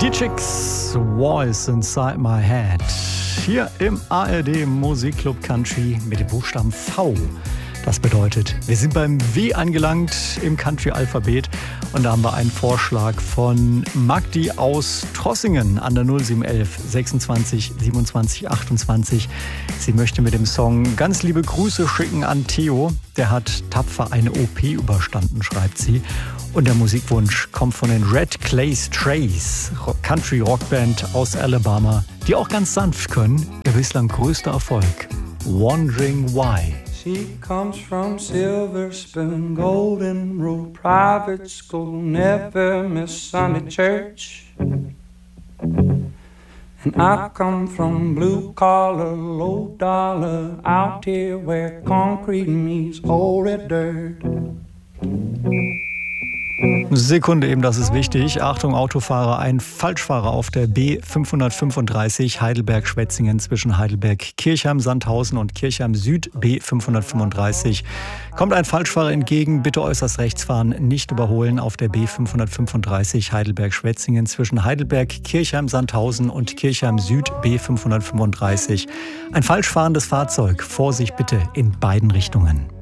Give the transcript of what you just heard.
Die Chicks, Voice Inside My Head. Hier im ARD Musikclub Country mit dem Buchstaben V. Das bedeutet, wir sind beim W angelangt im Country-Alphabet. Und da haben wir einen Vorschlag von Magdi aus Trossingen an der 0711 26 27 28. Sie möchte mit dem Song ganz liebe Grüße schicken an Theo. Der hat tapfer eine OP überstanden, schreibt sie. Und der Musikwunsch kommt von den Red Clay Strays, Country-Rockband aus Alabama, die auch ganz sanft können. Ihr bislang größter Erfolg, Wondering Why. She comes from Silver Spoon, Golden Rule, private school, never miss Sunday church. And I come from blue collar, low dollar, out here where concrete meets old red dirt. Sekunde eben, das ist wichtig. Achtung Autofahrer, ein Falschfahrer auf der B535 Heidelberg-Schwetzingen zwischen Heidelberg-Kirchheim-Sandhausen und Kirchheim-Süd B535. Kommt ein Falschfahrer entgegen, bitte äußerst rechts fahren, nicht überholen auf der B535 Heidelberg-Schwetzingen zwischen Heidelberg-Kirchheim-Sandhausen und Kirchheim-Süd B535. Ein falsch fahrendes Fahrzeug, Vorsicht bitte in beiden Richtungen.